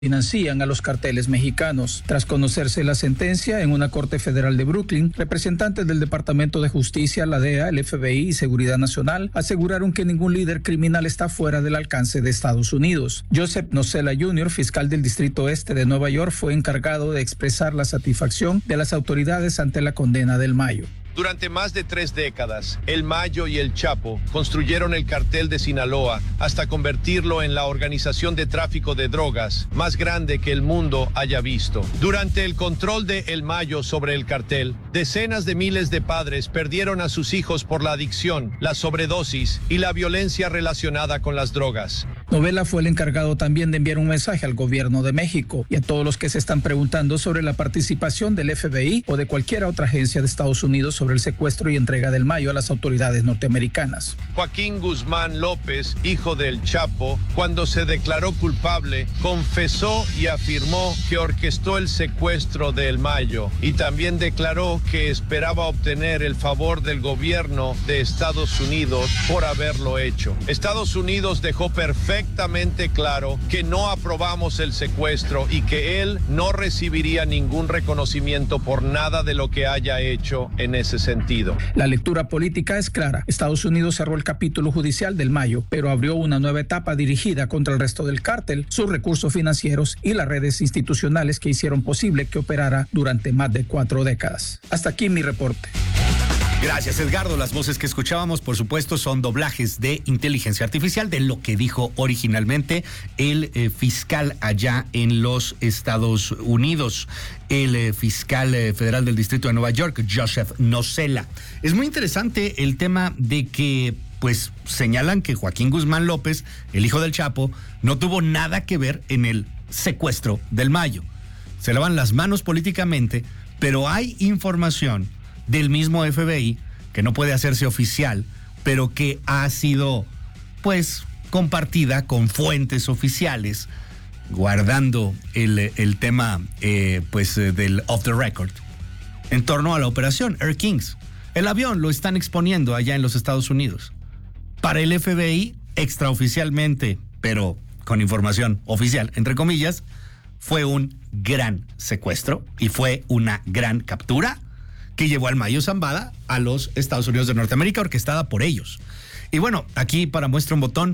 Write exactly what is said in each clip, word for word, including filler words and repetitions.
financian a los carteles mexicanos. Tras conocerse la sentencia en una corte federal de Brooklyn, representantes del Departamento de Justicia, la D E A, el F B I y Seguridad Nacional aseguraron que ningún líder criminal está fuera del alcance de Estados Unidos. Joseph Nocella junior, fiscal del Distrito Este de Nueva York, fue encargado de expresar la satisfacción de las autoridades ante la condena del Mayo. Durante más de tres décadas, el Mayo y el Chapo construyeron el cartel de Sinaloa hasta convertirlo en la organización de tráfico de drogas más grande que el mundo haya visto. Durante el control de El Mayo sobre el cartel, decenas de miles de padres perdieron a sus hijos por la adicción, la sobredosis y la violencia relacionada con las drogas. Novela fue el encargado también de enviar un mensaje al gobierno de México y a todos los que se están preguntando sobre la participación del F B I o de cualquier otra agencia de Estados Unidos sobre el secuestro y entrega del Mayo a las autoridades norteamericanas. Joaquín Guzmán López, hijo del Chapo, cuando se declaró culpable, confesó y afirmó que orquestó el secuestro del Mayo y también declaró que esperaba obtener el favor del gobierno de Estados Unidos por haberlo hecho. Estados Unidos dejó perfectamente Perfectamente claro que no aprobamos el secuestro y que él no recibiría ningún reconocimiento por nada de lo que haya hecho en ese sentido. La lectura política es clara. Estados Unidos cerró el capítulo judicial del Mayo, pero abrió una nueva etapa dirigida contra el resto del cártel, sus recursos financieros y las redes institucionales que hicieron posible que operara durante más de cuatro décadas. Hasta aquí mi reporte. Gracias, Edgardo. Las voces que escuchábamos, por supuesto, son doblajes de inteligencia artificial de lo que dijo originalmente el eh, fiscal allá en los Estados Unidos, el eh, fiscal eh, federal del Distrito de Nueva York, Joseph Nocella. Es muy interesante el tema de que, pues, señalan que Joaquín Guzmán López, el hijo del Chapo, no tuvo nada que ver en el secuestro del Mayo. Se lavan las manos políticamente, pero hay información del mismo F B I, que no puede hacerse oficial, pero que ha sido, pues, compartida con fuentes oficiales, guardando el, el tema, eh, pues, del off the record, en torno a la operación Air Kings. El avión lo están exponiendo allá en los Estados Unidos. Para el F B I, extraoficialmente, pero con información oficial, entre comillas, fue un gran secuestro y fue una gran captura que llevó al Mayo Zambada a los Estados Unidos de Norteamérica, orquestada por ellos. Y bueno, aquí para muestra un botón.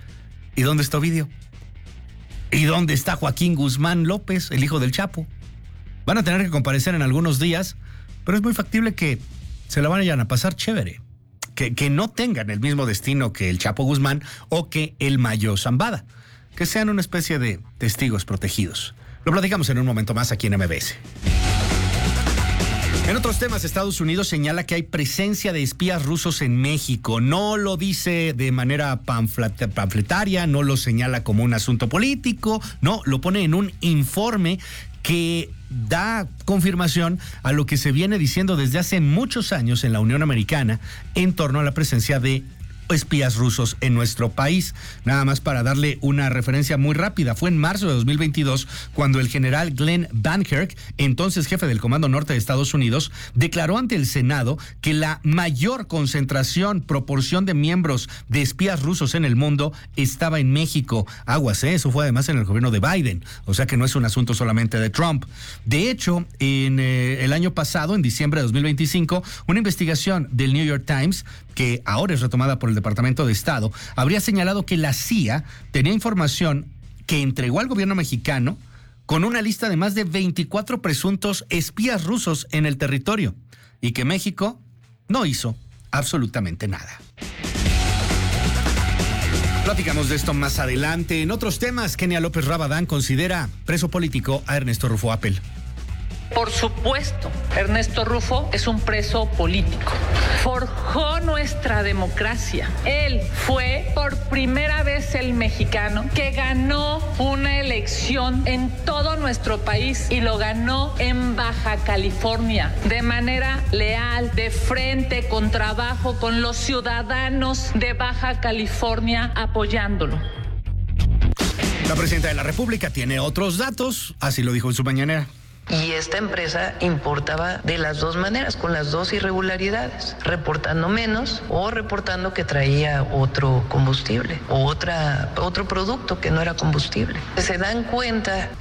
¿Y dónde está Ovidio? ¿Y dónde está Joaquín Guzmán López, el hijo del Chapo? Van a tener que comparecer en algunos días, pero es muy factible que se la vayan a pasar chévere. Que, que no tengan el mismo destino que el Chapo Guzmán o que el Mayo Zambada. Que sean una especie de testigos protegidos. Lo platicamos en un momento más aquí en M B S. En otros temas, Estados Unidos señala que hay presencia de espías rusos en México. No lo dice de manera panfletaria, no lo señala como un asunto político, no, lo pone en un informe que da confirmación a lo que se viene diciendo desde hace muchos años en la Unión Americana en torno a la presencia de espías rusos en nuestro país. Nada más para darle una referencia muy rápida, fue en marzo de dos mil veintidós cuando el general Glenn Van Herk, entonces jefe del Comando Norte de Estados Unidos, declaró ante el Senado que la mayor concentración, proporción de miembros de espías rusos en el mundo estaba en México. Aguas, ¿eh? Eso fue además en el gobierno de Biden, o sea que no es un asunto solamente de Trump. De hecho, en eh, el año pasado, en diciembre de dos mil veinticinco, una investigación del New York Times, que ahora es retomada por el Departamento de Estado, habría señalado que la C I A tenía información que entregó al gobierno mexicano con una lista de más de veinticuatro presuntos espías rusos en el territorio y que México no hizo absolutamente nada. Platicamos de esto más adelante. En otros temas, Kenia López Rabadán considera preso político a Ernesto Rufo Appel. Por supuesto, Ernesto Rufo es un preso político. Forjó nuestra democracia. Él fue por primera vez el mexicano que ganó una elección en todo nuestro país y lo ganó en Baja California de manera leal, de frente, con trabajo, con los ciudadanos de Baja California apoyándolo. La presidenta de la República tiene otros datos, así lo dijo en su mañanera. Y esta empresa importaba de las dos maneras, con las dos irregularidades, reportando menos o reportando que traía otro combustible o otra, otro producto que no era combustible. Se dan cuenta